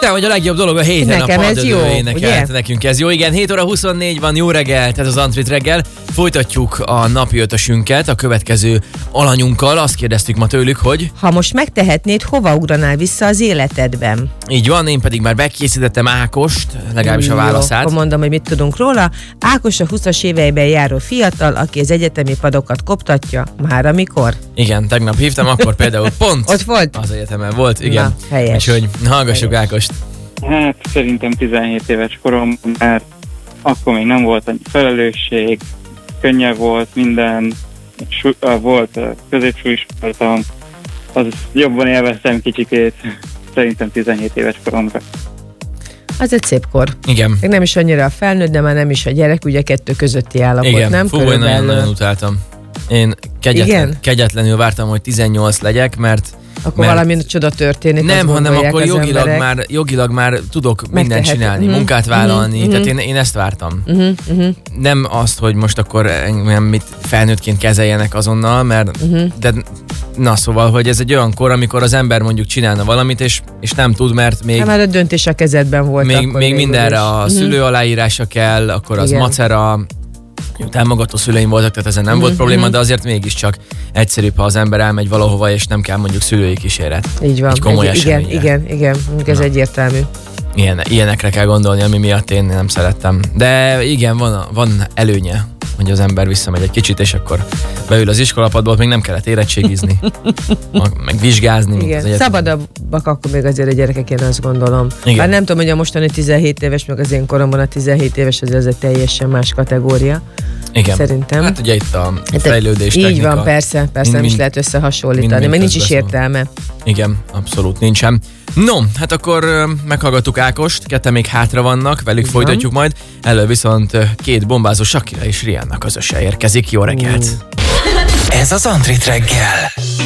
te vagy a legjobb dolog a héten. Nekem a ez jó, énekelt. Nekünk ez jó. Igen, 7 óra 24 van, jó reggelt, ez az Antrit reggel. Folytatjuk a napi ötösünket a következő alanyunkkal. Azt kérdeztük ma tőlük, hogy... Ha most megtehetnéd, hova ugranál vissza az életedben? Így van, én pedig már bekészítettem Ákost, legalábbis a válaszát. Akkor mondom, hogy mit tudunk róla. Ákos a 20-as éveiben járó fiatal, aki az egyetemi padokat koptatja. Már amikor? Igen, tegnap hívtam, akkor például pont ott volt? Az egyetemen volt, igen. Na, helyes. Úgyhogy hallgassuk Ákost. Hát szerintem 17 éves korom, mert akkor még nem volt annyi felelősség, könnyebb volt minden, volt középsúlyos voltam, az jobban élveztem kicsikét, szerintem 17 éves koromra. Az egy szép kor. Igen. Még nem is annyira a felnőtt, de már nem is a gyerek, ugye 2 közötti állapot, igen. nem? Fú, én nagyon utáltam. Én kegyetlenül vártam, hogy 18 legyek, mert valami csoda történik. Nem, hanem akkor jogilag már tudok mindent csinálni, munkát vállalni, tehát én ezt vártam. Nem azt, hogy most akkor mit felnőttként kezeljenek azonnal, mert de na szóval, hogy ez egy olyan kor, amikor az ember mondjuk csinálna valamit, és nem tud, mert még... már a döntés a kezedben volt. Még mindenre a szülő aláírása kell, akkor az macera, támogató szüleim voltak, tehát ezen nem volt probléma, de azért mégiscsak egyszerűbb, ha az ember elmegy valahova, és nem kell mondjuk szülői kíséret. Így van. Egy komoly eseményre. Igen, ez egyértelmű. Ilyenekre kell gondolni, ami miatt én nem szerettem. De igen, van előnye, hogy az ember visszamegy egy kicsit, és akkor beül az iskolapadból, még nem kellett érettségizni, meg vizsgázni. Igen, szabadabbak akkor még azért a gyerekek, én azt gondolom. Igen. Bár nem tudom, hogy a mostani 17 éves, meg az én koromban a 17 éves, az egy teljesen más kategória. Igen. Szerintem. Hát ugye itt a fejlődés technika. Így van, persze nem is lehet összehasonlítani, mert nincs is értelme. Igen, abszolút nincsen. No, hát akkor meghallgattuk Ákost, ketten még hátra vannak, velük folytatjuk majd. Elő viszont 2 bombázó Shakira és Rihanna közösen érkezik. Jó reggelt! Ez az Antrit reggel.